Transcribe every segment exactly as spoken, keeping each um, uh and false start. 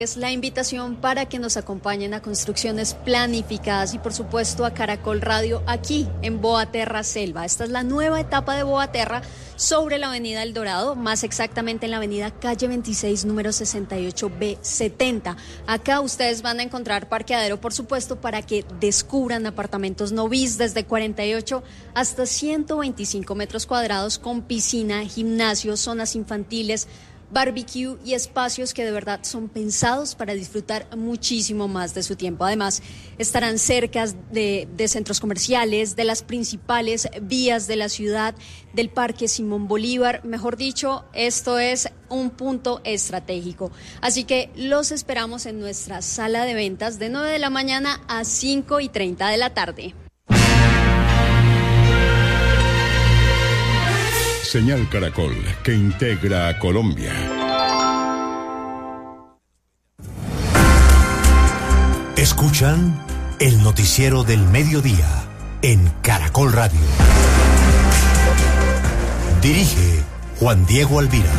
Es la invitación para que nos acompañen a construcciones planificadas y por supuesto a Caracol Radio aquí en Boaterra Selva. Esta es la nueva etapa de Boaterra sobre la avenida El Dorado, más exactamente en la avenida Calle veintiséis, número sesenta y ocho B setenta. Acá ustedes van a encontrar parqueadero, por supuesto, para que descubran apartamentos novis desde cuarenta y ocho hasta ciento veinticinco metros cuadrados con piscina, gimnasio, zonas infantiles, barbecue y espacios que de verdad son pensados para disfrutar muchísimo más de su tiempo. Además, estarán cerca de, de centros comerciales, de las principales vías de la ciudad, del Parque Simón Bolívar. Mejor dicho, esto es un punto estratégico. Así que los esperamos en nuestra sala de ventas de nueve de la mañana a cinco y treinta de la tarde. Señal Caracol, que integra a Colombia. Escuchan el noticiero del mediodía en Caracol Radio. Dirige Juan Diego Alvira.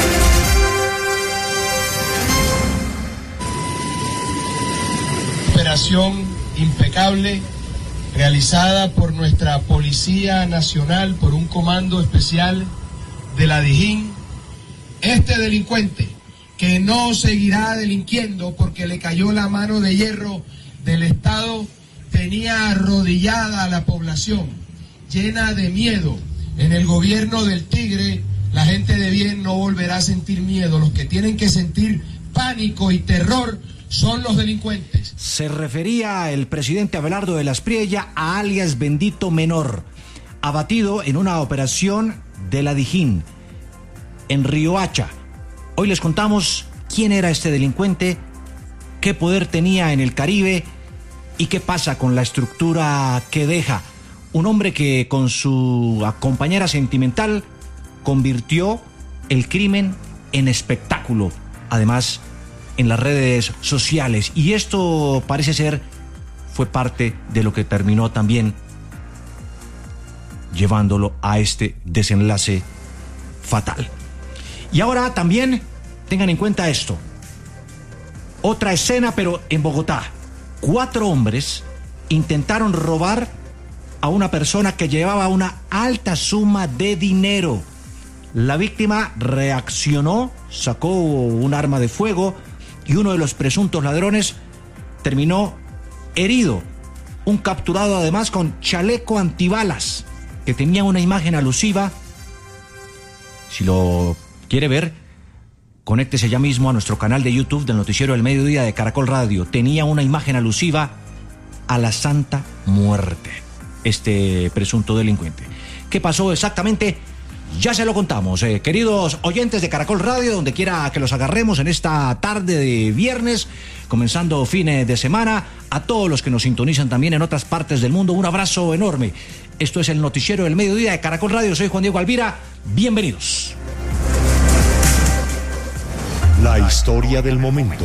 Operación impecable realizada por nuestra Policía Nacional, por un comando especial de la Dijín. Este delincuente, que no seguirá delinquiendo porque le cayó la mano de hierro del Estado, tenía arrodillada a la población, llena de miedo. En el gobierno del Tigre, la gente de bien no volverá a sentir miedo. Los que tienen que sentir pánico y terror son los delincuentes. Se refería el presidente Abelardo de las Priella a alias Bendito Menor, abatido en una operación de la Dijín en Riohacha. Hoy les contamos quién era este delincuente, qué poder tenía en el Caribe y qué pasa con la estructura que deja. Un hombre que con su compañera sentimental convirtió el crimen en espectáculo, además en las redes sociales, y esto parece ser fue parte de lo que terminó también llevándolo a este desenlace fatal. Y ahora también tengan en cuenta esto, otra escena pero en Bogotá. Cuatro hombres intentaron robar a una persona que llevaba una alta suma de dinero. La víctima reaccionó, sacó un arma de fuego y uno de los presuntos ladrones terminó herido. Un capturado además con chaleco antibalas que tenía una imagen alusiva. Si lo quiere ver, conéctese ya mismo a nuestro canal de YouTube del Noticiero del Mediodía de Caracol Radio. Tenía una imagen alusiva a la Santa Muerte, este presunto delincuente. ¿Qué pasó exactamente? Ya se lo contamos, eh, queridos oyentes de Caracol Radio, donde quiera que los agarremos en esta tarde de viernes, comenzando fines de semana. A todos los que nos sintonizan también en otras partes del mundo, un abrazo enorme. Esto es el Noticiero del Mediodía de Caracol Radio. Soy Juan Diego Alvira. Bienvenidos. La historia del momento.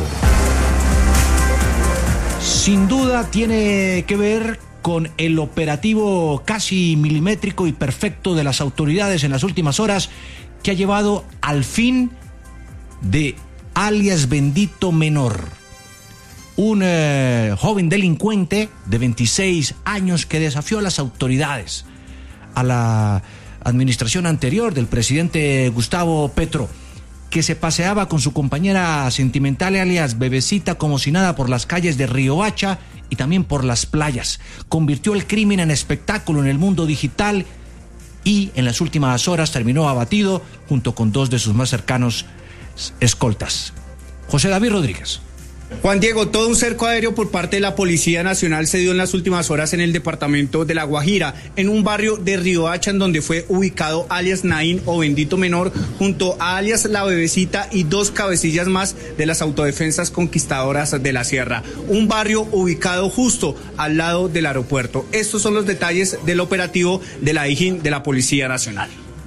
Sin duda tiene que ver con el operativo casi milimétrico y perfecto de las autoridades en las últimas horas, que ha llevado al fin de alias Bendito Menor, un eh, joven delincuente de veintiséis años que desafió a las autoridades, a la administración anterior del presidente Gustavo Petro, que se paseaba con su compañera sentimental alias Bebecita como si nada por las calles de Riohacha y también por las playas. Convirtió el crimen en espectáculo en el mundo digital y en las últimas horas terminó abatido junto con dos de sus más cercanos escoltas. José David Rodríguez. Juan Diego, todo un cerco aéreo por parte de la Policía Nacional se dio en las últimas horas en el departamento de La Guajira, en un barrio de Riohacha, en donde fue ubicado alias Naín o Bendito Menor, junto a alias La Bebecita y dos cabecillas más de las autodefensas conquistadoras de la Sierra. Un barrio ubicado justo al lado del aeropuerto. Estos son los detalles del operativo de la Dijín de la Policía Nacional.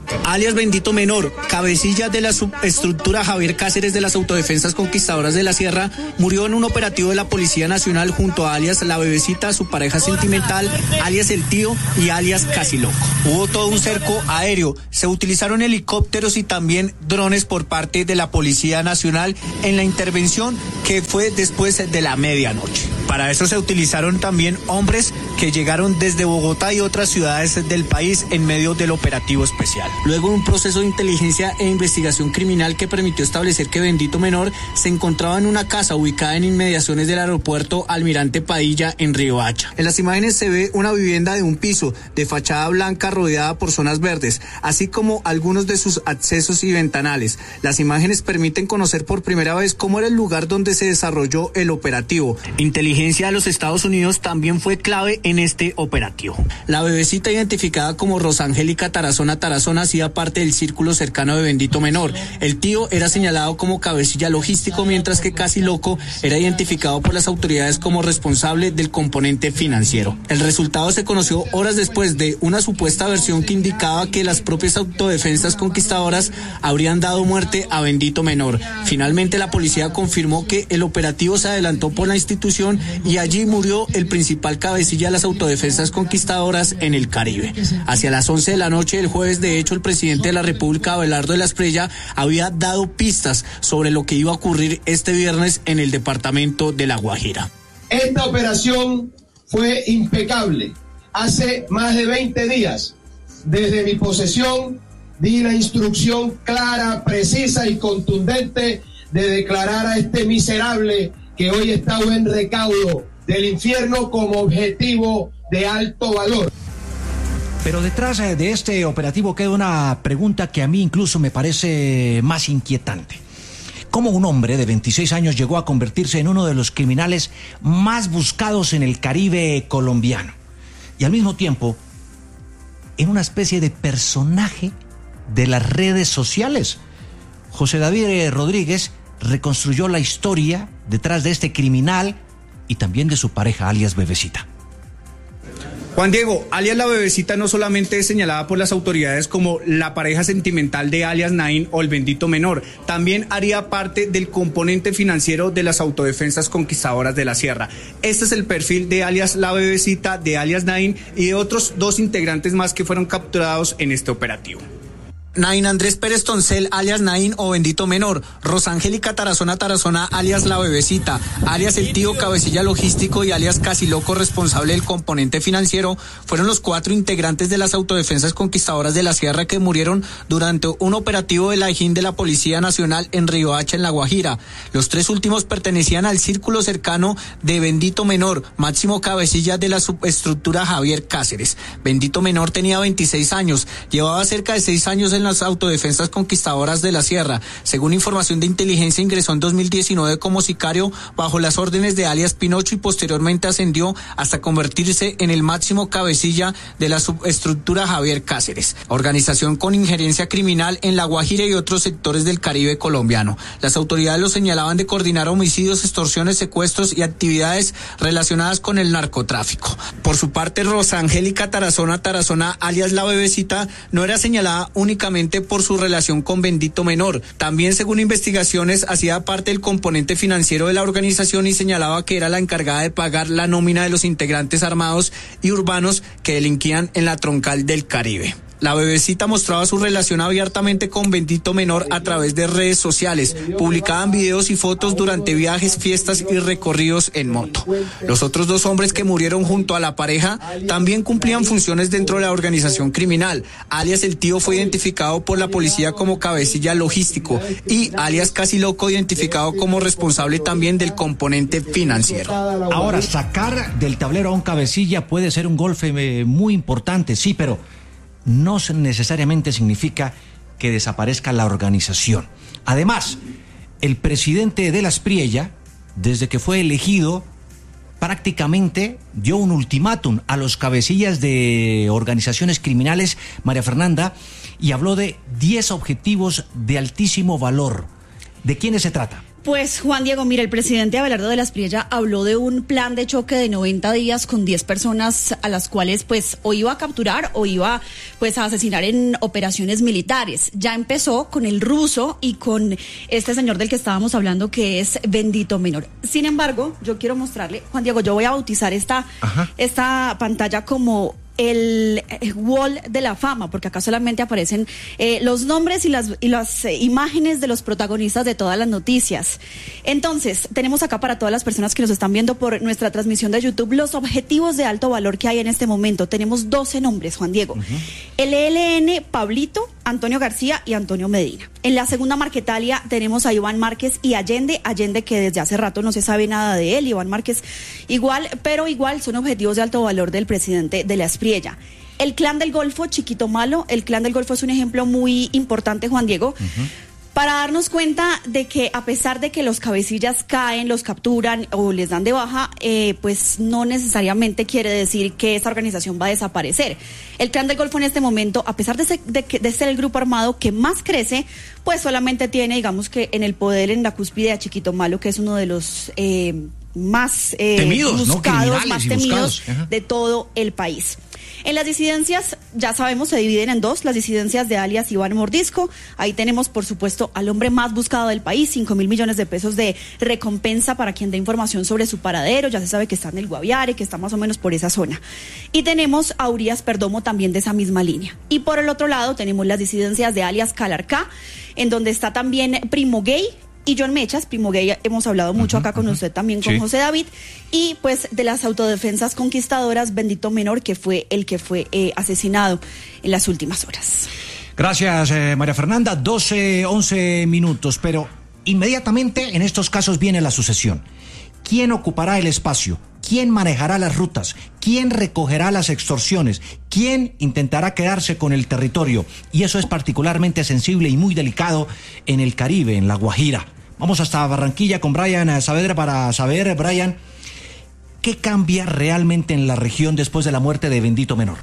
alias Bendito Menor, cabecilla de la subestructura Javier Cáceres de las Autodefensas Conquistadoras de la Sierra, murió en un operativo de la Policía Nacional junto a alias La Bebecita, su pareja sentimental, alias El Tío y alias Casi Loco. Hubo todo un cerco aéreo, se utilizaron helicópteros y también drones por parte de la Policía Nacional en la intervención que fue después de la medianoche. Para eso se utilizaron también hombres que llegaron desde Bogotá y otras ciudades del país en medio del operativo especial. Luego un proceso de inteligencia e investigación criminal que permitió establecer que Bendito Menor se encontraba en una casa ubicada en inmediaciones del aeropuerto Almirante Padilla en Riohacha. En las imágenes se ve una vivienda de un piso de fachada blanca rodeada por zonas verdes, así como algunos de sus accesos y ventanales. Las imágenes permiten conocer por primera vez cómo era el lugar donde se desarrolló el operativo. Inteligencia de los Estados Unidos también fue clave en este operativo. La bebecita, identificada como Rosangélica Tarazona Tarazona, hacía parte del círculo cercano de Bendito Menor. El tío era señalado como cabecilla logístico, mientras que Casi Loco era identificado por las autoridades como responsable del componente financiero. El resultado se conoció horas después de una supuesta versión que indicaba que las propias autodefensas conquistadoras habrían dado muerte a Bendito Menor. Finalmente, la policía confirmó que el operativo se adelantó por la institución y allí murió el principal cabecilla de las autodefensas conquistadoras en el Caribe. Hacia las once de la noche del jueves, de hecho, el presidente de la República, Abelardo de la Espriella, había dado pistas sobre lo que iba a ocurrir este viernes en el departamento de La Guajira. Esta operación fue impecable. Hace más de veinte días, desde mi posesión, di la instrucción clara, precisa y contundente de declarar a este miserable que hoy está en recaudo del infierno como objetivo de alto valor. Pero detrás de este operativo queda una pregunta que a mí incluso me parece más inquietante. ¿Cómo un hombre de veintiséis años llegó a convertirse en uno de los criminales más buscados en el Caribe colombiano? Y al mismo tiempo, en una especie de personaje de las redes sociales. José David Rodríguez reconstruyó la historia detrás de este criminal y también de su pareja, alias Bebecita. Juan Diego, alias La Bebecita no solamente es señalada por las autoridades como la pareja sentimental de alias Naín o el Bendito Menor, también haría parte del componente financiero de las Autodefensas Conquistadoras de la Sierra. Este es el perfil de alias La Bebecita, de alias Naín y de otros dos integrantes más que fueron capturados en este operativo. Naín Andrés Pérez Toncel, alias Naín o Bendito Menor, Rosangélica Tarazona Tarazona, alias La Bebecita, alias El Tío Cabecilla Logístico y alias Casi Loco, responsable del componente financiero, fueron los cuatro integrantes de las Autodefensas Conquistadoras de la Sierra que murieron durante un operativo de la Dijín de la Policía Nacional en Riohacha, en La Guajira. Los tres últimos pertenecían al círculo cercano de Bendito Menor, máximo cabecilla de la subestructura Javier Cáceres. Bendito Menor tenía veintiséis años, llevaba cerca de seis años en las Autodefensas Conquistadoras de la Sierra. Según información de inteligencia, ingresó en dos mil diecinueve como sicario bajo las órdenes de alias Pinocho y posteriormente ascendió hasta convertirse en el máximo cabecilla de la subestructura Javier Cáceres, organización con injerencia criminal en La Guajira y otros sectores del Caribe colombiano. Las autoridades lo señalaban de coordinar homicidios, extorsiones, secuestros y actividades relacionadas con el narcotráfico. Por su parte, Rosangélica Tarazona Tarazona, alias La Bebecita, no era señalada únicamente por su relación con Bendito Menor. También, según investigaciones, hacía parte del componente financiero de la organización y señalaba que era la encargada de pagar la nómina de los integrantes armados y urbanos que delinquían en la troncal del Caribe. La Bebecita mostraba su relación abiertamente con Bendito Menor a través de redes sociales. Publicaban videos y fotos durante viajes, fiestas y recorridos en moto. Los otros dos hombres que murieron junto a la pareja también cumplían funciones dentro de la organización criminal. Alias El Tío fue identificado por la policía como cabecilla logístico y alias Casi Loco identificado como responsable también del componente financiero. Ahora, sacar del tablero a un cabecilla puede ser un golpe eh, muy importante, sí, pero no necesariamente significa que desaparezca la organización. Además, el presidente de la Espriella, desde que fue elegido, prácticamente dio un ultimátum a los cabecillas de organizaciones criminales, María Fernanda, y habló de diez objetivos de altísimo valor. ¿De quiénes se trata? Pues Juan Diego, mira, el presidente Abelardo de la Espriella habló de un plan de choque de noventa días con diez personas a las cuales pues o iba a capturar o iba pues a asesinar en operaciones militares. Ya empezó con el ruso y con este señor del que estábamos hablando, que es Bendito Menor. Sin embargo, yo quiero mostrarle, Juan Diego, yo voy a bautizar esta, esta pantalla como el wall de la fama, porque acá solamente aparecen eh, los nombres y las, y las eh, imágenes de los protagonistas de todas las noticias. Entonces, tenemos acá para todas las personas que nos están viendo por nuestra transmisión de YouTube los objetivos de alto valor que hay en este momento. Tenemos doce nombres, Juan Diego. Uh-huh. El E L N, Pablito, Antonio García y Antonio Medina. En la segunda Marquetalia tenemos a Iván Márquez y Allende, Allende que desde hace rato no se sabe nada de él, Iván Márquez igual, pero igual son objetivos de alto valor del presidente de la Espriella. El Clan del Golfo, Chiquito Malo, el Clan del Golfo es un ejemplo muy importante, Juan Diego, uh-huh. para darnos cuenta de que a pesar de que los cabecillas caen, los capturan o les dan de baja, eh, pues no necesariamente quiere decir que esta organización va a desaparecer. El Clan del Golfo en este momento, a pesar de ser, de, de ser el grupo armado que más crece, pues solamente tiene, digamos que en el poder, en la cúspide a Chiquito Malo, que es uno de los eh, más eh, temidos, buscados, ¿no? más temidos de todo el país. En las disidencias, ya sabemos, se dividen en dos, las disidencias de alias Iván Mordisco. Ahí tenemos, por supuesto, al hombre más buscado del país, cinco mil millones de pesos de recompensa para quien dé información sobre su paradero. Ya se sabe que está en el Guaviare, que está más o menos por esa zona. Y tenemos a Urias Perdomo también de esa misma línea. Y por el otro lado tenemos las disidencias de alias Calarcá, en donde está también Primo Gay y John Mechas. Primo Gay, hemos hablado mucho uh-huh, acá con uh-huh. usted también, con sí. José David, y pues de las autodefensas conquistadoras, Bendito Menor, que fue el que fue eh, asesinado en las últimas horas. Gracias, eh, María Fernanda. doce, once minutos, pero inmediatamente en estos casos viene la sucesión. ¿Quién ocupará el espacio? ¿Quién manejará las rutas? ¿Quién recogerá las extorsiones? ¿Quién intentará quedarse con el territorio? Y eso es particularmente sensible y muy delicado en el Caribe, en La Guajira. Vamos hasta Barranquilla con Brian Saavedra para saber, Brian, ¿qué cambia realmente en la región después de la muerte de Bendito Menor?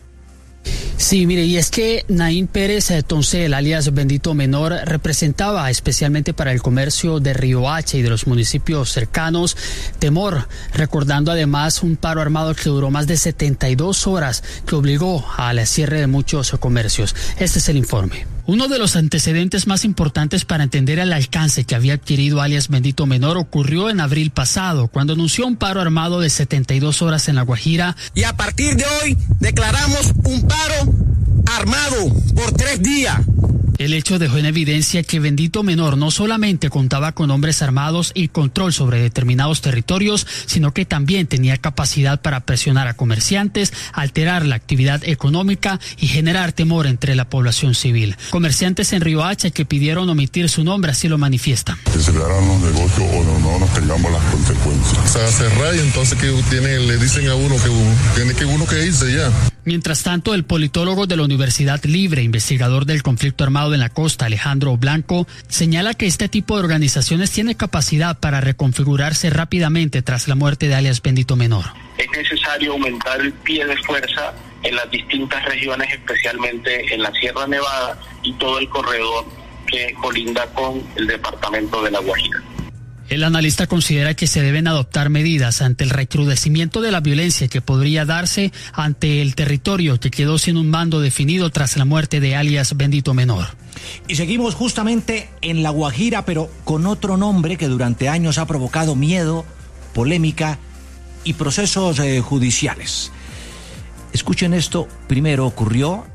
Sí, mire, y es que Naín Pérez Toncel, alias Bendito Menor, representaba especialmente para el comercio de Riohacha y de los municipios cercanos temor, recordando además un paro armado que duró más de setenta y dos horas, que obligó al cierre de muchos comercios. Este es el informe. Uno de los antecedentes más importantes para entender el alcance que había adquirido alias Bendito Menor ocurrió en abril pasado, cuando anunció un paro armado de setenta y dos horas en La Guajira. Y a partir de hoy declaramos un paro armado por tres días. El hecho dejó en evidencia que Bendito Menor no solamente contaba con hombres armados y control sobre determinados territorios, sino que también tenía capacidad para presionar a comerciantes, alterar la actividad económica y generar temor entre la población civil. Comerciantes en Riohacha que pidieron omitir su nombre así lo manifiestan. Que cerraran los negocios o no, no nos tengamos las consecuencias. Se va a cerrar y entonces que tiene, le dicen a uno que tiene que uno que irse ya. Mientras tanto, el politólogo de la Universidad Libre, investigador del conflicto armado en la costa, Alejandro Blanco, señala que este tipo de organizaciones tiene capacidad para reconfigurarse rápidamente tras la muerte de alias Bendito Menor. Es necesario aumentar el pie de fuerza en las distintas regiones, especialmente en la Sierra Nevada y todo el corredor que colinda con el departamento de La Guajira. El analista considera que se deben adoptar medidas ante el recrudecimiento de la violencia que podría darse ante el territorio que quedó sin un mando definido tras la muerte de alias Bendito Menor. Y seguimos justamente en La Guajira, pero con otro nombre que durante años ha provocado miedo, polémica y procesos eh, judiciales. Escuchen esto, primero ocurrió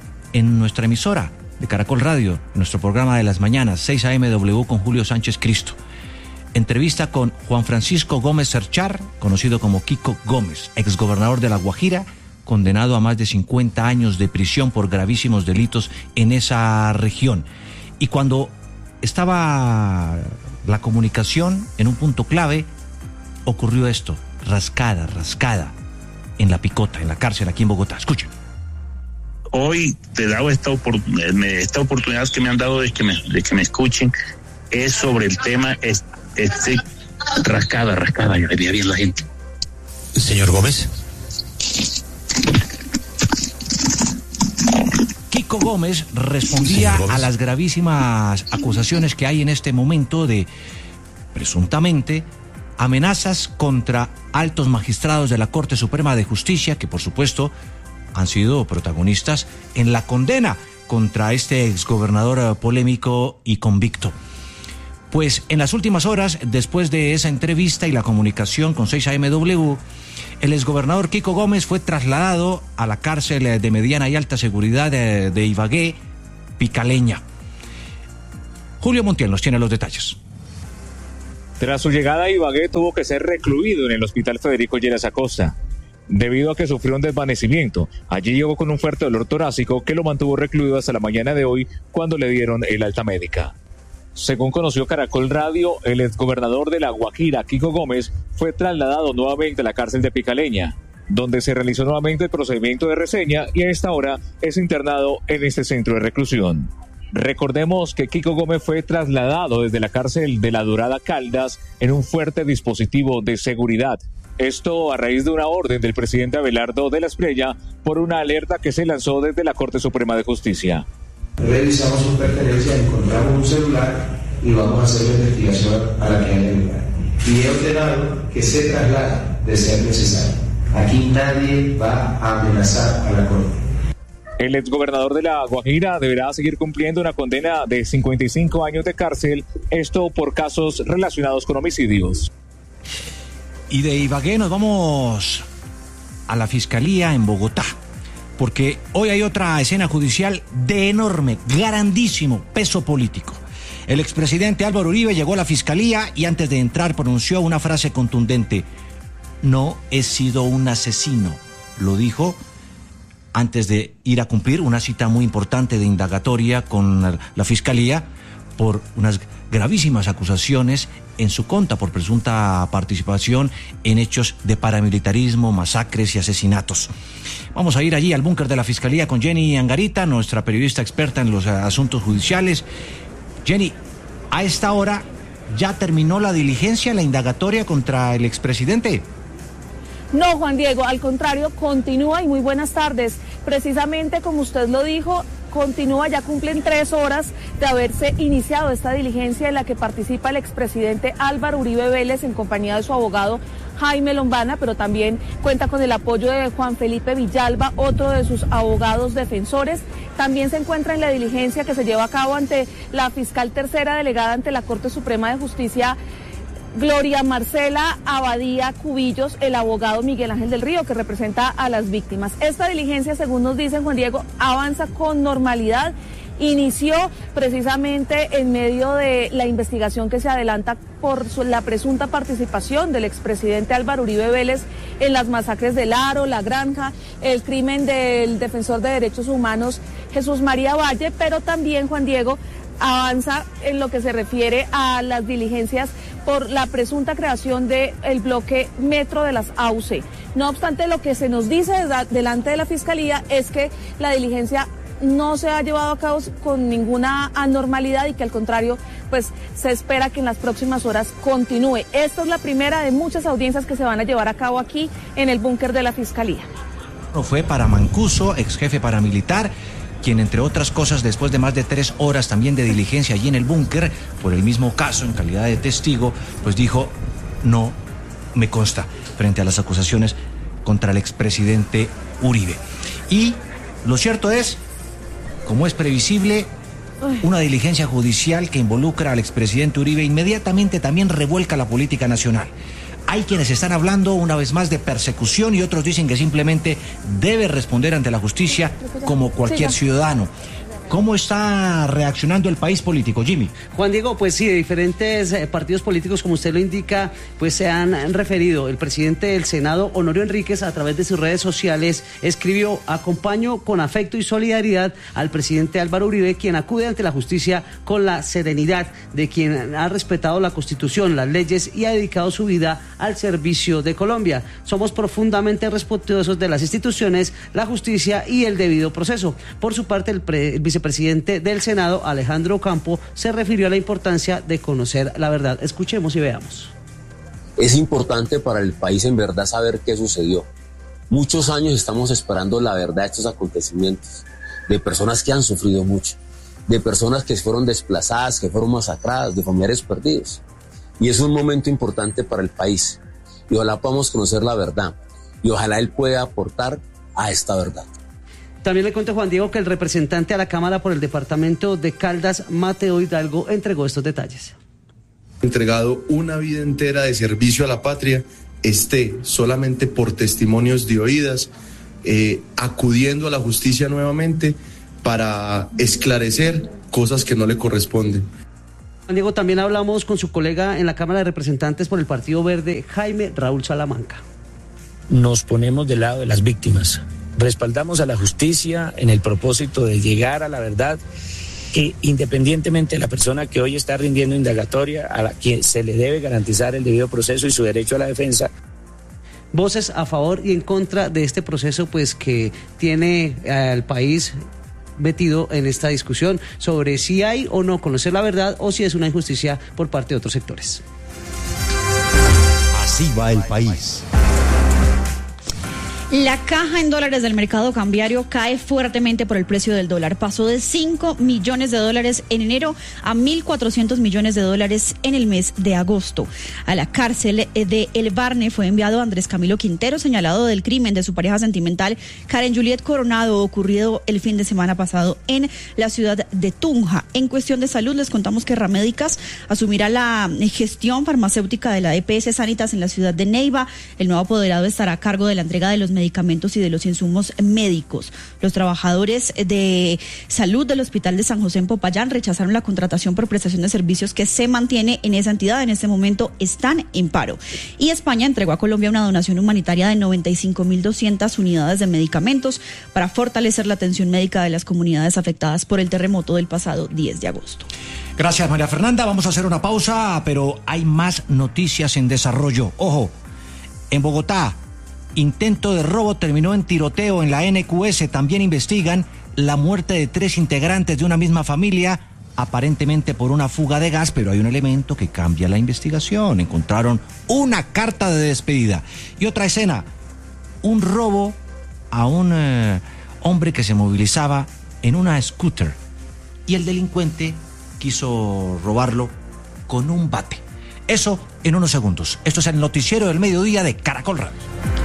en nuestra emisora de Caracol Radio, en nuestro programa de las mañanas, seis a eme W con Julio Sánchez Cristo. Entrevista con Juan Francisco Gómez Cerchar, conocido como Kiko Gómez, exgobernador de La Guajira, condenado a más de cincuenta años de prisión por gravísimos delitos en esa región. Y cuando estaba la comunicación en un punto clave, ocurrió esto, rascada, rascada, en La Picota, en la cárcel aquí en Bogotá. Escuchen. Hoy te he dado esta, opor- esta oportunidad que me han dado de que me, de que me escuchen, es sobre el tema... Es, Este, rascada, rascada, ya le veía bien la gente. Señor Gómez. Kiko Gómez respondía Gómez. a las gravísimas acusaciones que hay en este momento de presuntamente, amenazas contra altos magistrados de la Corte Suprema de Justicia, que por supuesto han sido protagonistas en la condena contra este exgobernador polémico y convicto. Pues en las últimas horas, después de esa entrevista y la comunicación con seis A M W, el exgobernador Kiko Gómez fue trasladado a la cárcel de mediana y alta seguridad de, de Ibagué, Picaleña. Julio Montiel nos tiene los detalles. Tras su llegada a Ibagué, tuvo que ser recluido en el Hospital Federico Lleras Acosta, debido a que sufrió un desvanecimiento. Allí llegó con un fuerte dolor torácico que lo mantuvo recluido hasta la mañana de hoy, cuando le dieron el alta médica. Según conoció Caracol Radio, el exgobernador de La Guajira, Kiko Gómez, fue trasladado nuevamente a la cárcel de Picaleña, donde se realizó nuevamente el procedimiento de reseña y a esta hora es internado en este centro de reclusión. Recordemos que Kiko Gómez fue trasladado desde la cárcel de La Dorada Caldas en un fuerte dispositivo de seguridad. Esto a raíz de una orden del presidente Abelardo de la Espriella por una alerta que se lanzó desde la Corte Suprema de Justicia. Revisamos sus pertenencias, encontramos un celular y vamos a hacer la investigación a la que haya lugar. Y he ordenado que se traslade de ser necesario. Aquí nadie va a amenazar a la Corte. El exgobernador de La Guajira deberá seguir cumpliendo una condena de cincuenta y cinco años de cárcel, esto por casos relacionados con homicidios. Y de Ibagué nos vamos a la Fiscalía en Bogotá, porque hoy hay otra escena judicial de enorme, grandísimo peso político. El expresidente Álvaro Uribe llegó a la Fiscalía y antes de entrar pronunció una frase contundente: no he sido un asesino. Lo dijo antes de ir a cumplir una cita muy importante de indagatoria con la Fiscalía por unas gravísimas acusaciones en su contra por presunta participación en hechos de paramilitarismo, masacres y asesinatos. Vamos a ir allí al búnker de la Fiscalía con Jenny Angarita, nuestra periodista experta en los asuntos judiciales. Jenny, a esta hora ya terminó la diligencia, la indagatoria contra el expresidente. No, Juan Diego, al contrario, continúa y muy buenas tardes. Precisamente como usted lo dijo, continúa, ya cumplen tres horas de haberse iniciado esta diligencia en la que participa el expresidente Álvaro Uribe Vélez en compañía de su abogado Jaime Lombana, pero también cuenta con el apoyo de Juan Felipe Villalba, otro de sus abogados defensores. También se encuentra en la diligencia que se lleva a cabo ante la fiscal tercera delegada ante la Corte Suprema de Justicia, Gloria Marcela Abadía Cubillos, el abogado Miguel Ángel del Río, que representa a las víctimas. Esta diligencia, según nos dicen, Juan Diego, avanza con normalidad. Inició precisamente en medio de la investigación que se adelanta por su, la presunta participación del expresidente Álvaro Uribe Vélez en las masacres del Aro, La Granja, el crimen del defensor de derechos humanos Jesús María Valle, pero también, Juan Diego, avanza en lo que se refiere a las diligencias por la presunta creación del bloque Metro de las A U C. No obstante, lo que se nos dice delante de la Fiscalía es que la diligencia no se ha llevado a cabo con ninguna anormalidad y que al contrario, pues se espera que en las próximas horas continúe. Esta es la primera de muchas audiencias que se van a llevar a cabo aquí en el búnker de la Fiscalía. Fue para Mancuso, ex jefe paramilitar, quien entre otras cosas, después de más de tres horas también de diligencia allí en el búnker, por el mismo caso, en calidad de testigo, pues dijo, no me consta, frente a las acusaciones contra el expresidente Uribe. Y lo cierto es, como es previsible, una diligencia judicial que involucra al expresidente Uribe inmediatamente también revuelca la política nacional. Hay quienes están hablando una vez más de persecución y otros dicen que simplemente debe responder ante la justicia como cualquier ciudadano. ¿Cómo está reaccionando el país político, Jimmy? Juan Diego, pues sí, de diferentes eh, partidos políticos, como usted lo indica, pues se han referido. El presidente del Senado, Honorio Enríquez, a través de sus redes sociales, escribió: acompaño con afecto y solidaridad al presidente Álvaro Uribe, quien acude ante la justicia con la serenidad de quien ha respetado la Constitución, las leyes y ha dedicado su vida al servicio de Colombia. Somos profundamente respetuosos de las instituciones, la justicia y el debido proceso. Por su parte, el, pre, el vicepresidente vicepresidente del Senado, Alejandro Campo, se refirió a la importancia de conocer la verdad. Escuchemos y veamos. Es importante para el país en verdad saber qué sucedió. Muchos años estamos esperando la verdad de estos acontecimientos, de personas que han sufrido mucho, de personas que fueron desplazadas, que fueron masacradas, de familiares perdidos. y es un momento importante para el país. Y ojalá podamos conocer la verdad y ojalá él pueda aportar a esta verdad. También le cuento, Juan Diego, que el representante a la Cámara por el departamento de Caldas, Mateo Hidalgo, entregó estos detalles. Entregado una vida entera de servicio a la patria, esté solamente por testimonios de oídas, eh, acudiendo a la justicia nuevamente para esclarecer cosas que no le corresponden. Juan Diego, también hablamos con su colega en la Cámara de Representantes por el Partido Verde, Jaime Raúl Salamanca. Nos ponemos del lado de las víctimas, respaldamos a la justicia en el propósito de llegar a la verdad, que independientemente de la persona que hoy está rindiendo indagatoria, a la que se le debe garantizar el debido proceso y su derecho a la defensa. Voces a favor y en contra de este proceso, pues que tiene al país metido en esta discusión sobre si hay o no conocer la verdad o si es una injusticia por parte de otros sectores. Así va el país. La caja en dólares del mercado cambiario cae fuertemente por el precio del dólar. Pasó de cinco millones de dólares en enero a mil cuatrocientos millones de dólares en el mes de agosto. A la cárcel de El Barne fue enviado Andrés Camilo Quintero, señalado del crimen de su pareja sentimental Karen Juliet Coronado, ocurrido el fin de semana pasado en la ciudad de Tunja. En cuestión de salud, les contamos que Ramédicas asumirá la gestión farmacéutica de la E P S Sanitas en la ciudad de Neiva. El nuevo apoderado estará a cargo de la entrega de los medicamentos y de los insumos médicos. Los trabajadores de salud del Hospital de San José en Popayán rechazaron la contratación por prestación de servicios que se mantiene en esa entidad. En este momento están en paro. Y España entregó a Colombia una donación humanitaria de noventa y cinco mil doscientas unidades de medicamentos para fortalecer la atención médica de las comunidades afectadas por el terremoto del pasado diez de agosto. Gracias, María Fernanda. Vamos a hacer una pausa, pero hay más noticias en desarrollo. Ojo, en Bogotá, intento de robo terminó en tiroteo en la N Q S. También investigan la muerte de tres integrantes de una misma familia, aparentemente por una fuga de gas, pero hay un elemento que cambia la investigación. Encontraron una carta de despedida. Y otra escena, un robo a un eh, hombre que se movilizaba en una scooter. Y el delincuente quiso robarlo con un bate. Eso en unos segundos. Esto es el noticiero del mediodía de Caracol Radio.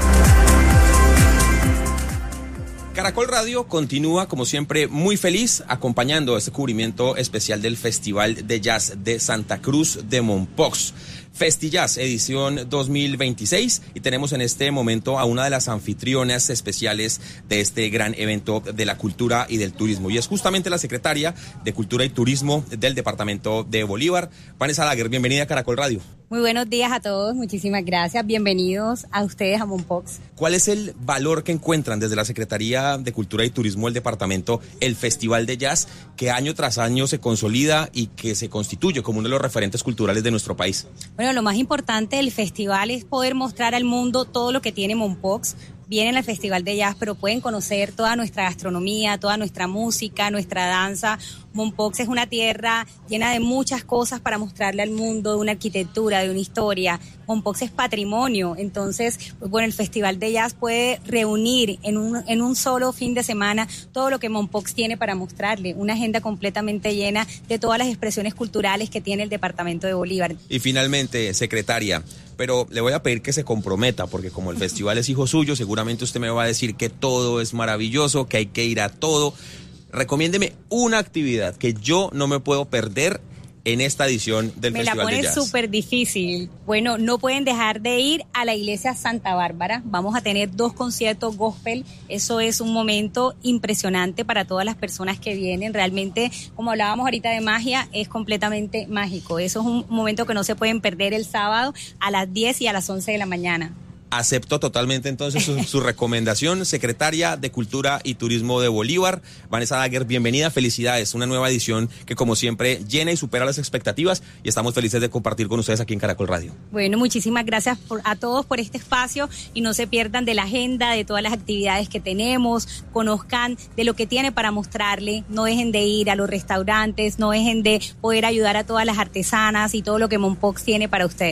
Caracol Radio continúa, como siempre, muy feliz acompañando este cubrimiento especial del Festival de Jazz de Santa Cruz de Mompox. FestiJazz edición dos mil veintiséis, y tenemos en este momento a una de las anfitrionas especiales de este gran evento de la cultura y del turismo, y es justamente la secretaria de Cultura y Turismo del departamento de Bolívar, Vanessa Daguer. Bienvenida a Caracol Radio. Muy buenos días a todos, muchísimas gracias, bienvenidos a ustedes a Mompox. ¿Cuál es el valor que encuentran desde la Secretaría de Cultura y Turismo del departamento el Festival de Jazz, que año tras año se consolida y que se constituye como uno de los referentes culturales de nuestro país? Bueno, lo más importante del festival es poder mostrar al mundo todo lo que tiene Mompox. Vienen al Festival de Jazz, pero pueden conocer toda nuestra gastronomía, toda nuestra música, nuestra danza. Mompox es una tierra llena de muchas cosas para mostrarle al mundo, de una arquitectura, de una historia. Mompox es patrimonio, entonces, pues bueno, el Festival de Jazz puede reunir en un, en un solo fin de semana todo lo que Mompox tiene para mostrarle, una agenda completamente llena de todas las expresiones culturales que tiene el departamento de Bolívar. Y finalmente, secretaria, pero le voy a pedir que se comprometa, porque como el festival es hijo suyo, seguramente usted me va a decir que todo es maravilloso, que hay que ir a todo. Recomiéndeme una actividad que yo no me puedo perder en esta edición del Festival de Jazz. Me la pone súper difícil. Bueno, no pueden dejar de ir a la iglesia Santa Bárbara. Vamos a tener dos conciertos gospel. Eso es un momento impresionante para todas las personas que vienen. Realmente, como hablábamos ahorita de magia, es completamente mágico. Eso es un momento que no se pueden perder el sábado a las diez y a las once de la mañana. Acepto totalmente entonces su, su recomendación, secretaria de Cultura y Turismo de Bolívar, Vanessa Daguer, bienvenida, felicidades, una nueva edición que como siempre llena y supera las expectativas, y estamos felices de compartir con ustedes aquí en Caracol Radio. Bueno, muchísimas gracias por, a todos por este espacio, y no se pierdan de la agenda, de todas las actividades que tenemos, conozcan de lo que tiene para mostrarle, no dejen de ir a los restaurantes, no dejen de poder ayudar a todas las artesanas y todo lo que Mompox tiene para ustedes.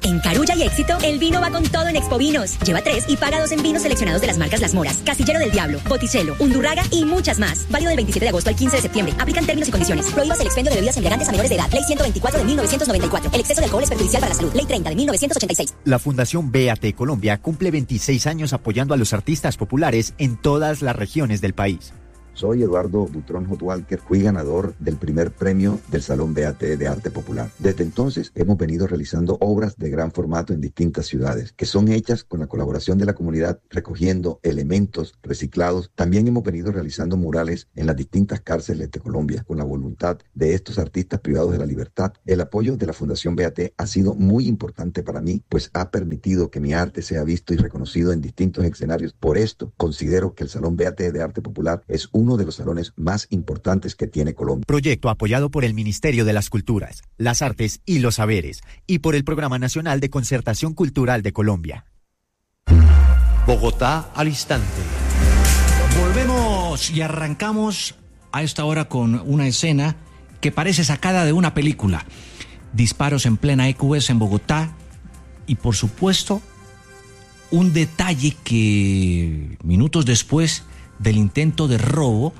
En Carulla y Éxito, el vino va con todo en Expovinos. Lleva tres y paga dos en vinos seleccionados de las marcas Las Moras, Casillero del Diablo, Botticello, Undurraga y muchas más. Válido del veintisiete de agosto al quince de septiembre. Aplican términos y condiciones. Prohíbas el expendio de bebidas embriagantes a menores de edad. Ley ciento veinticuatro de mil novecientos noventa y cuatro. El exceso de alcohol es perjudicial para la salud. Ley treinta de mil novecientos ochenta y seis. La Fundación B A T Colombia cumple veintiséis años apoyando a los artistas populares en todas las regiones del país. Soy Eduardo Butrón Hot Walker, fui ganador del primer premio del Salón B A T de Arte Popular. Desde entonces hemos venido realizando obras de gran formato en distintas ciudades, que son hechas con la colaboración de la comunidad, recogiendo elementos reciclados. También hemos venido realizando murales en las distintas cárceles de Colombia, con la voluntad de estos artistas privados de la libertad. El apoyo de la Fundación B A T ha sido muy importante para mí, pues ha permitido que mi arte sea visto y reconocido en distintos escenarios. Por esto, considero que el Salón B A T de Arte Popular es un uno de los salones más importantes que tiene Colombia. Proyecto apoyado por el Ministerio de las Culturas, las Artes y los Saberes y por el Programa Nacional de Concertación Cultural de Colombia. Bogotá al instante. Volvemos y arrancamos a esta hora con una escena que parece sacada de una película. Disparos en plena E Q S en Bogotá y, por supuesto, un detalle que minutos después del intento de robo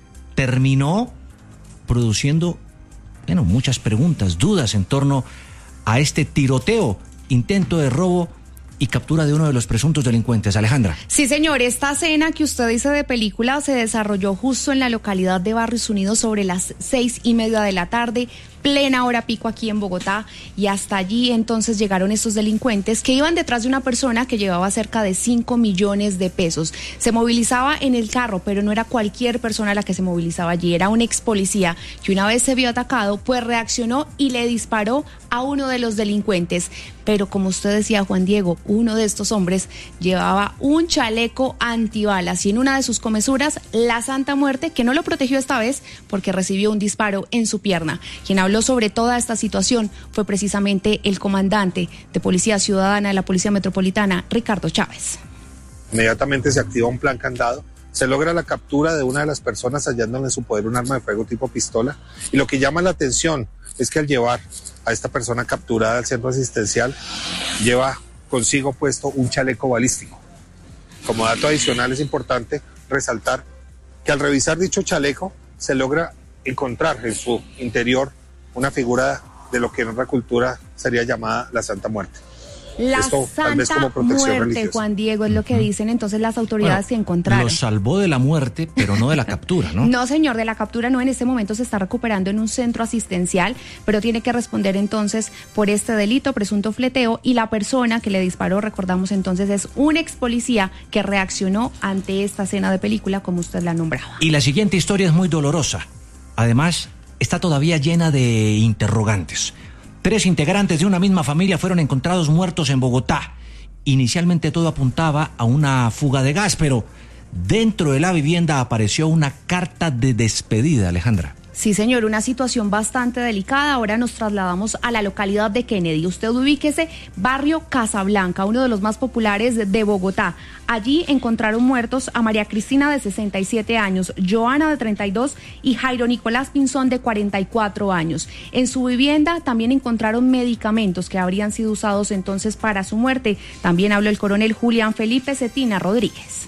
terminó produciendo, bueno, muchas preguntas, dudas en torno a este tiroteo, intento de robo y captura de uno de los presuntos delincuentes. Alejandra. Sí, señor, esta escena que usted dice de película se desarrolló justo en la localidad de Barrios Unidos sobre las seis y media de la tarde, plena hora pico aquí en Bogotá, y hasta allí entonces llegaron estos delincuentes que iban detrás de una persona que llevaba cerca de cinco millones de pesos. Se movilizaba en el carro, pero no era cualquier persona la que se movilizaba allí, era un ex policía que una vez se vio atacado, pues reaccionó y le disparó a uno de los delincuentes. Pero como usted decía, Juan Diego, uno de estos hombres llevaba un chaleco antibalas y en una de sus comesuras la Santa Muerte, que no lo protegió esta vez porque recibió un disparo en su pierna. Quien habló sobre toda esta situación fue precisamente el comandante de Policía Ciudadana de la Policía Metropolitana, Ricardo Chávez. Inmediatamente se activa un plan candado, se logra la captura de una de las personas hallándole en su poder un arma de fuego tipo pistola, y lo que llama la atención es que al llevar a esta persona capturada al centro asistencial lleva consigo puesto un chaleco balístico. Como dato adicional es importante resaltar que al revisar dicho chaleco se logra encontrar en su interior una figura de lo que en otra cultura sería llamada la Santa Muerte. La Esto, tal vez como Santa protección Muerte, religiosa. Juan Diego, es lo que dicen entonces las autoridades que encontraron. Lo salvó de la muerte, pero no de la captura, ¿no? No, señor, de la captura no. En este momento se está recuperando en un centro asistencial, pero tiene que responder entonces por este delito, presunto fleteo, y la persona que le disparó, recordamos entonces, es un ex policía que reaccionó ante esta escena de película, como usted la nombraba. Y la siguiente historia es muy dolorosa. Además, está todavía llena de interrogantes. Tres integrantes de una misma familia fueron encontrados muertos en Bogotá. Inicialmente todo apuntaba a una fuga de gas, pero dentro de la vivienda apareció una carta de despedida, Alejandra. Sí, señor, una situación bastante delicada. Ahora nos trasladamos a la localidad de Kennedy. Usted ubíquese, barrio Casablanca, uno de los más populares de, de Bogotá. Allí encontraron muertos a María Cristina, de sesenta y siete años, Joana, de treinta y dos, y Jairo Nicolás Pinzón, de cuarenta y cuatro años. En su vivienda también encontraron medicamentos que habrían sido usados entonces para su muerte. También habló el coronel Julián Felipe Cetina Rodríguez.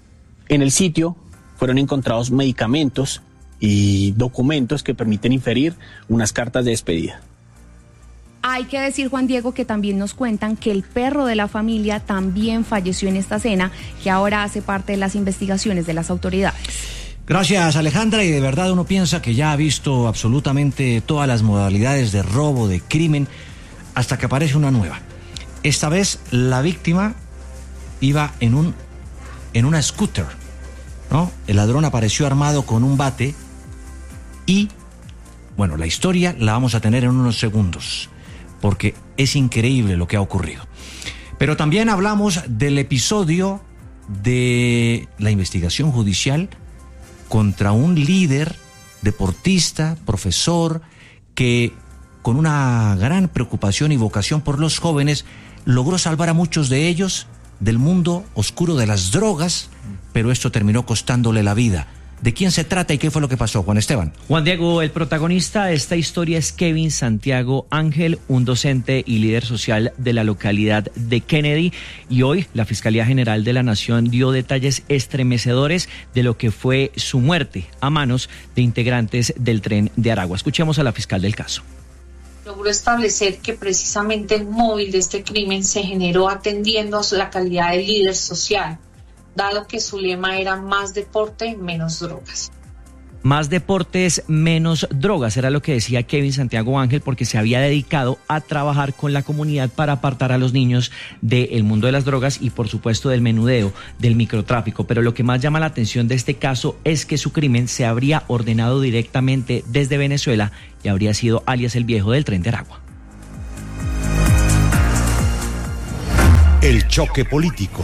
En el sitio fueron encontrados medicamentos y documentos que permiten inferir unas cartas de despedida. Hay que decir, Juan Diego, que también nos cuentan que el perro de la familia también falleció en esta cena, que ahora hace parte de las investigaciones de las autoridades. Gracias, Alejandra, y de verdad uno piensa que ya ha visto absolutamente todas las modalidades de robo, de crimen, hasta que aparece una nueva. Esta vez la víctima iba en un en una scooter, ¿no? El ladrón apareció armado con un bate y, bueno, la historia la vamos a tener en unos segundos, porque es increíble lo que ha ocurrido. Pero también hablamos del episodio de la investigación judicial contra un líder, deportista, profesor, que con una gran preocupación y vocación por los jóvenes logró salvar a muchos de ellos del mundo oscuro de las drogas, pero esto terminó costándole la vida. ¿De quién se trata y qué fue lo que pasó, Juan Esteban? Juan Diego, el protagonista de esta historia es Kevin Santiago Ángel, un docente y líder social de la localidad de Kennedy, y hoy la Fiscalía General de la Nación dio detalles estremecedores de lo que fue su muerte a manos de integrantes del Tren de Aragua. Escuchemos a la fiscal del caso. Logró establecer que precisamente el móvil de este crimen se generó atendiendo a la calidad de líder social, dado que su lema era más deporte, menos drogas. Más deportes, menos drogas, era lo que decía Kevin Santiago Ángel, porque se había dedicado a trabajar con la comunidad para apartar a los niños del mundo de las drogas y por supuesto del menudeo, del microtráfico. Pero lo que más llama la atención de este caso es que su crimen se habría ordenado directamente desde Venezuela y habría sido alias el Viejo del Tren de Aragua. El choque político.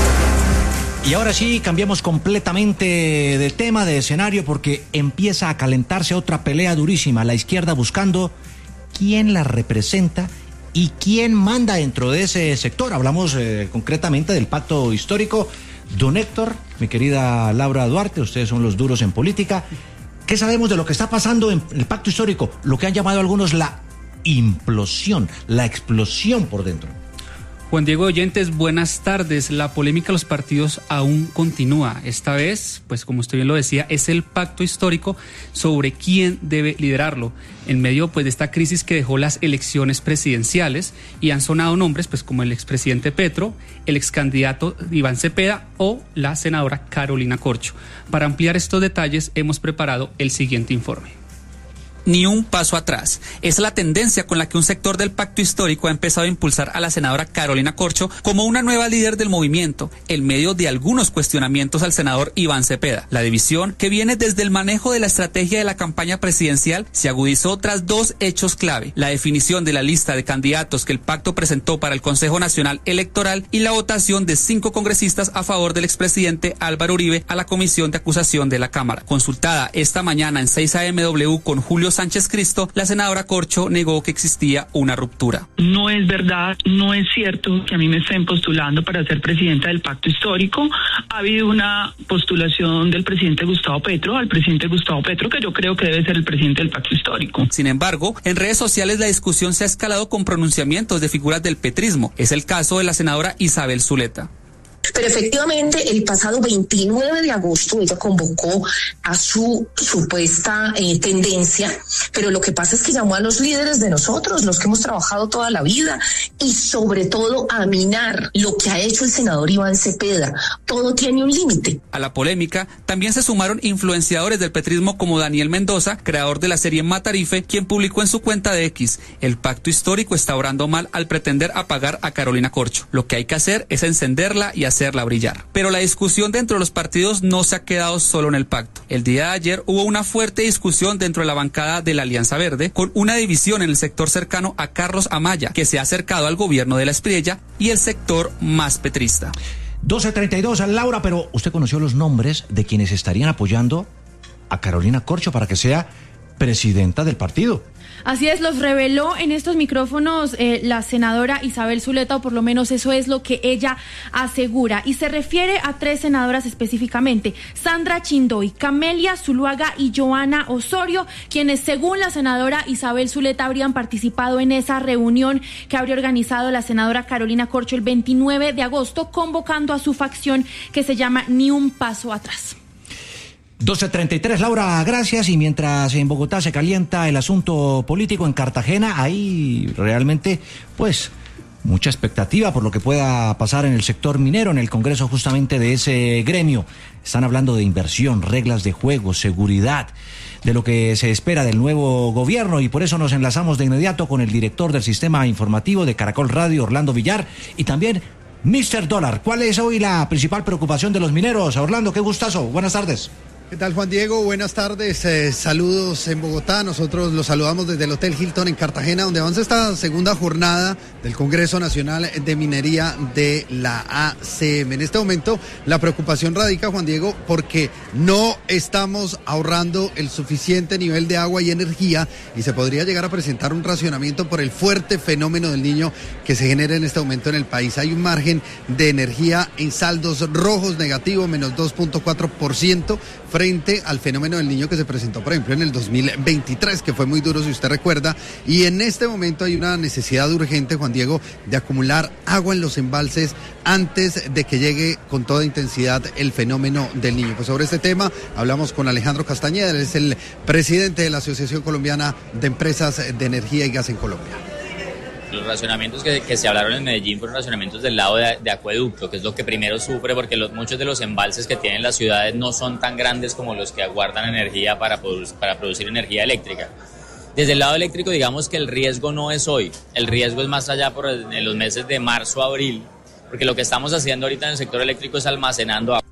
Y ahora sí, cambiamos completamente de tema, de escenario, porque empieza a calentarse otra pelea durísima. La izquierda buscando quién la representa y quién manda dentro de ese sector. Hablamos eh, concretamente del pacto histórico. Don Héctor, mi querida Laura Duarte, ustedes son los duros en política. ¿Qué sabemos de lo que está pasando en el pacto histórico? Lo que han llamado algunos la implosión, la explosión por dentro. Juan Diego, oyentes, buenas tardes. La polémica de los partidos aún continúa. Esta vez, pues como usted bien lo decía, es el pacto histórico sobre quién debe liderarlo. En medio pues de esta crisis que dejó las elecciones presidenciales, y han sonado nombres pues como el expresidente Petro, el excandidato Iván Cepeda o la senadora Carolina Corcho. Para ampliar estos detalles hemos preparado el siguiente informe. Ni un paso atrás. Es la tendencia con la que un sector del pacto histórico ha empezado a impulsar a la senadora Carolina Corcho como una nueva líder del movimiento, en medio de algunos cuestionamientos al senador Iván Cepeda. La división, que viene desde el manejo de la estrategia de la campaña presidencial, se agudizó tras dos hechos clave: la definición de la lista de candidatos que el pacto presentó para el Consejo Nacional Electoral y la votación de cinco congresistas a favor del expresidente Álvaro Uribe a la Comisión de Acusación de la Cámara. Consultada esta mañana en seis A M W con Julio Sánchez Cristo, la senadora Corcho negó que existía una ruptura. No es verdad, no es cierto que a mí me estén postulando para ser presidenta del pacto histórico. Ha habido una postulación del presidente Gustavo Petro, al presidente Gustavo Petro, que yo creo que debe ser el presidente del pacto histórico. Sin embargo, en redes sociales la discusión se ha escalado con pronunciamientos de figuras del petrismo. Es el caso de la senadora Isabel Zuleta. Pero efectivamente, el pasado veintinueve de agosto ella convocó a su supuesta eh, tendencia, pero lo que pasa es que llamó a los líderes de nosotros, los que hemos trabajado toda la vida, y sobre todo a minar lo que ha hecho el senador Iván Cepeda. Todo tiene un límite. A la polémica también se sumaron influenciadores del petrismo como Daniel Mendoza, creador de la serie Matarife, quien publicó en su cuenta de X: el pacto histórico está obrando mal al pretender apagar a Carolina Corcho. Lo que hay que hacer es encenderla y hacerla brillar. Pero la discusión dentro de los partidos no se ha quedado solo en el pacto. El día de ayer hubo una fuerte discusión dentro de la bancada de la Alianza Verde, con una división en el sector cercano a Carlos Amaya, que se ha acercado al gobierno de la Espriella, y el sector más petrista. doce treinta y dos, Laura, pero usted conoció los nombres de quienes estarían apoyando a Carolina Corcho para que sea presidenta del partido. Así es, los reveló en estos micrófonos eh, la senadora Isabel Zuleta, o por lo menos eso es lo que ella asegura, y se refiere a tres senadoras específicamente: Sandra Chindoy, Camelia Zuluaga y Joana Osorio, quienes según la senadora Isabel Zuleta habrían participado en esa reunión que habría organizado la senadora Carolina Corcho el veintinueve de agosto, convocando a su facción que se llama Ni un Paso Atrás. doce treinta y tres, Laura, gracias. Y mientras en Bogotá se calienta el asunto político, en Cartagena hay realmente, pues, mucha expectativa por lo que pueda pasar en el sector minero, en el Congreso justamente de ese gremio. Están hablando de inversión, reglas de juego, seguridad, de lo que se espera del nuevo gobierno, y por eso nos enlazamos de inmediato con el director del sistema informativo de Caracol Radio, Orlando Villar, y también mister Dólar. ¿Cuál es hoy la principal preocupación de los mineros? Orlando, qué gustazo. Buenas tardes. ¿Qué tal, Juan Diego? Buenas tardes, eh, saludos en Bogotá. Nosotros los saludamos desde el Hotel Hilton en Cartagena, donde avanza esta segunda jornada del Congreso Nacional de Minería de la A C M. En este momento la preocupación radica, Juan Diego, porque no estamos ahorrando el suficiente nivel de agua y energía, y se podría llegar a presentar un racionamiento por el fuerte fenómeno del Niño que se genera en este momento en el país. Hay un margen de energía en saldos rojos negativo, menos dos punto cuatro por ciento, frente al fenómeno del Niño que se presentó, por ejemplo, en el dos mil veintitrés, que fue muy duro, si usted recuerda, y en este momento hay una necesidad urgente, Juan Diego, de acumular agua en los embalses antes de que llegue con toda intensidad el fenómeno del Niño. Pues sobre este tema hablamos con Alejandro Castañeda, él es el presidente de la Asociación Colombiana de Empresas de Energía y Gas en Colombia. Los racionamientos que, que se hablaron en Medellín fueron racionamientos del lado de, de acueducto, que es lo que primero sufre, porque los, muchos de los embalses que tienen las ciudades no son tan grandes como los que aguardan energía para, produ- para producir energía eléctrica. Desde el lado eléctrico, digamos que el riesgo no es hoy, el riesgo es más allá por el, en los meses de marzo a abril, porque lo que estamos haciendo ahorita en el sector eléctrico es almacenando agua.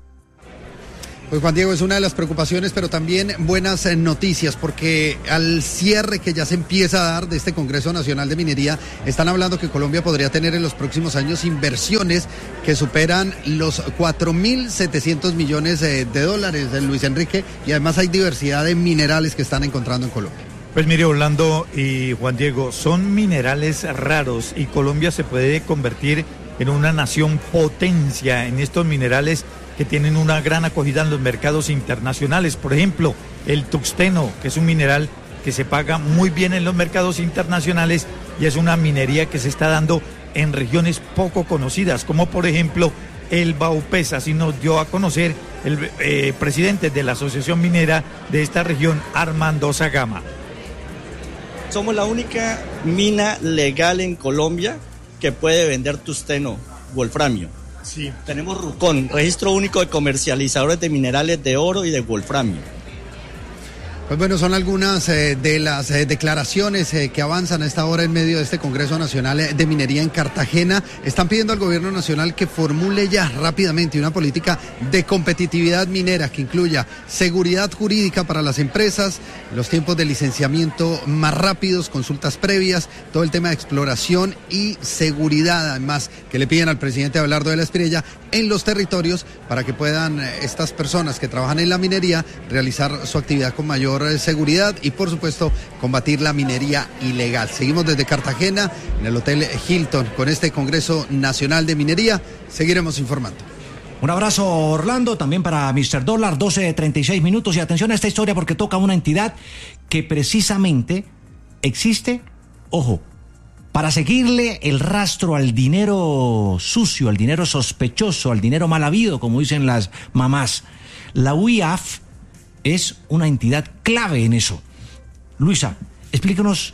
Pues Juan Diego, es una de las preocupaciones, pero también buenas eh, noticias, porque al cierre que ya se empieza a dar de este Congreso Nacional de Minería, están hablando que Colombia podría tener en los próximos años inversiones que superan los cuatro mil setecientos millones eh, de dólares, eh, Luis Enrique, y además hay diversidad de minerales que están encontrando en Colombia. Pues mire, Orlando y Juan Diego, son minerales raros y Colombia se puede convertir en una nación potencia en estos minerales que tienen una gran acogida en los mercados internacionales. Por ejemplo, el tuxteno, que es un mineral que se paga muy bien en los mercados internacionales y es una minería que se está dando en regiones poco conocidas, como por ejemplo el Baupés. Así nos dio a conocer el eh, presidente de la Asociación Minera de esta región, Armando Zagama. Somos la única mina legal en Colombia que puede vender tuxteno, wolframio. Sí. Tenemos RUCON, Registro Único de Comercializadores de Minerales de Oro y de Wolframio. Pues bueno, son algunas eh, de las eh, declaraciones eh, que avanzan a esta hora en medio de este Congreso Nacional de Minería en Cartagena. Están pidiendo al gobierno nacional que formule ya rápidamente una política de competitividad minera que incluya seguridad jurídica para las empresas, los tiempos de licenciamiento más rápidos, consultas previas, todo el tema de exploración y seguridad, además, que le piden al presidente Abelardo de la Espriella en los territorios para que puedan eh, estas personas que trabajan en la minería realizar su actividad con mayor seguridad y por supuesto combatir la minería ilegal. Seguimos desde Cartagena en el Hotel Hilton con este Congreso Nacional de Minería. Seguiremos informando. Un abrazo, Orlando, también para mister Dólar, doce treinta y seis minutos. Y atención a esta historia porque toca una entidad que precisamente existe, ojo, para seguirle el rastro al dinero sucio, al dinero sospechoso, al dinero mal habido, como dicen las mamás. La U I A F es una entidad clave en eso. Luisa, explícanos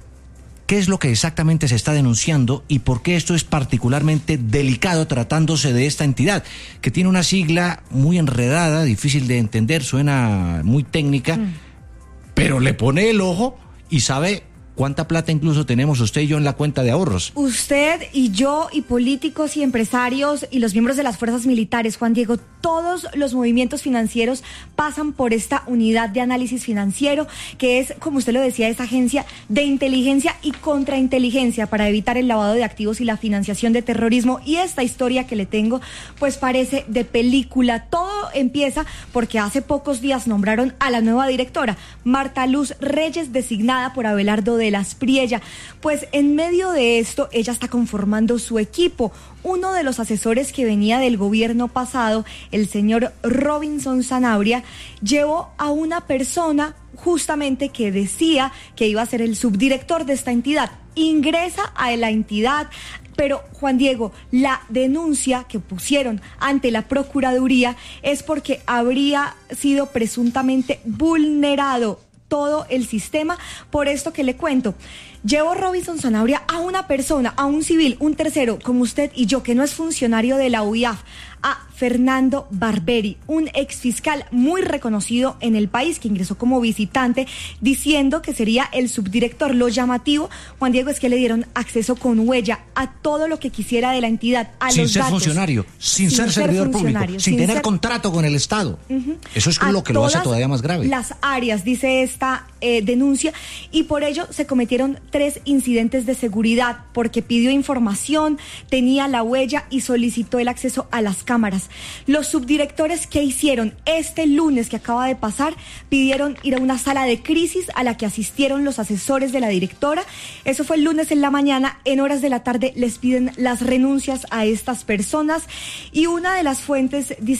qué es lo que exactamente se está denunciando y por qué esto es particularmente delicado tratándose de esta entidad, que tiene una sigla muy enredada, difícil de entender, suena muy técnica, mm. pero le pone el ojo y sabe cuánta plata incluso tenemos usted y yo en la cuenta de ahorros. Usted y yo y políticos y empresarios y los miembros de las fuerzas militares, Juan Diego, todos los movimientos financieros pasan por esta unidad de análisis financiero, que es, como usted lo decía, esa agencia de inteligencia y contrainteligencia para evitar el lavado de activos y la financiación de terrorismo. Y esta historia que le tengo, pues parece de película. Todo empieza porque hace pocos días nombraron a la nueva directora, Marta Luz Reyes, designada por Abelardo de la Espriella. Pues en medio de esto, ella está conformando su equipo. Uno de los asesores que venía del gobierno pasado, el señor Robinson Sanabria, llevó a una persona justamente que decía que iba a ser el subdirector de esta entidad. Ingresa a la entidad, pero Juan Diego, la denuncia que pusieron ante la Procuraduría es porque habría sido presuntamente vulnerado todo el sistema. Por esto que le cuento, llevó Robinson Sanabria a una persona, a un civil, un tercero, como usted y yo, que no es funcionario de la U I A F, a Fernando Barberi, un exfiscal muy reconocido en el país que ingresó como visitante, diciendo que sería el subdirector. Lo llamativo, Juan Diego, es que le dieron acceso con huella a todo lo que quisiera de la entidad, a sin los ser datos. funcionario, sin, sin ser, ser servidor público, sin, sin tener ser... contrato con el Estado. Uh-huh. Eso es a lo que lo hace todavía más grave. Las áreas, dice esta eh, denuncia, y por ello se cometieron tres incidentes de seguridad, porque pidió información, tenía la huella y solicitó el acceso a las cámaras. Los subdirectores, ¿qué hicieron? Este lunes que acaba de pasar, pidieron ir a una sala de crisis a la que asistieron los asesores de la directora. Eso fue el lunes en la mañana. En horas de la tarde les piden las renuncias a estas personas, y una de las fuentes dice que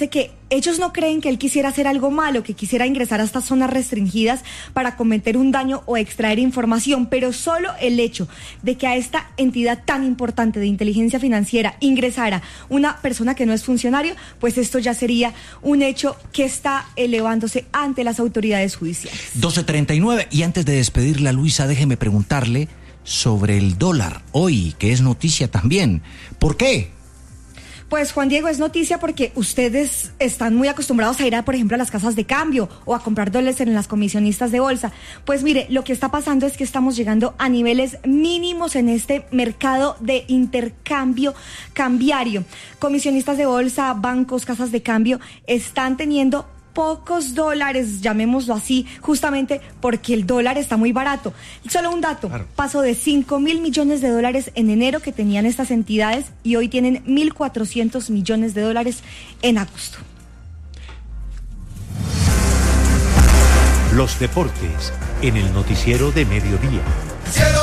ellos no creen que él quisiera hacer algo malo, que quisiera ingresar a estas zonas restringidas para cometer un daño o extraer información, pero solo el hecho de que a esta entidad tan importante de inteligencia financiera ingresara una persona que no es funcionario, pues esto ya sería un hecho que está elevándose ante las autoridades judiciales. doce treinta y nueve, y antes de despedirla, Luisa, déjeme preguntarle sobre el dólar hoy, que es noticia también. ¿Por qué? Pues Juan Diego, es noticia porque ustedes están muy acostumbrados a ir, a, por ejemplo, a las casas de cambio o a comprar dólares en las comisionistas de bolsa. Pues mire, lo que está pasando es que estamos llegando a niveles mínimos en este mercado de intercambio cambiario. Comisionistas de bolsa, bancos, casas de cambio están teniendo pocos dólares, llamémoslo así, justamente porque el dólar está muy barato. Solo un dato, claro. Pasó de cinco mil millones de dólares en enero que tenían estas entidades y hoy tienen mil cuatrocientos millones de dólares en agosto. Los deportes en el noticiero de mediodía.